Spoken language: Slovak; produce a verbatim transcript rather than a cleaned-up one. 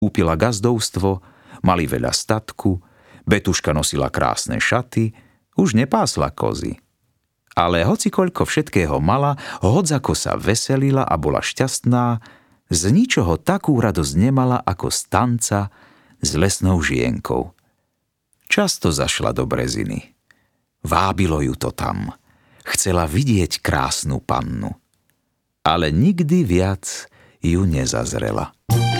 Upila gazdovstvo, mali veľa statku, Betuška nosila krásne šaty, už nepásla kozy. Ale hoci koľko všetkého mala, hodzako sa veselila a bola šťastná, z ničoho takú radosť nemala ako z tanca s lesnou žienkou. Často zašla do Breziny. Vábilo ju to tam. Chcela vidieť krásnu pannu. Ale nikdy viac ju nezazrela.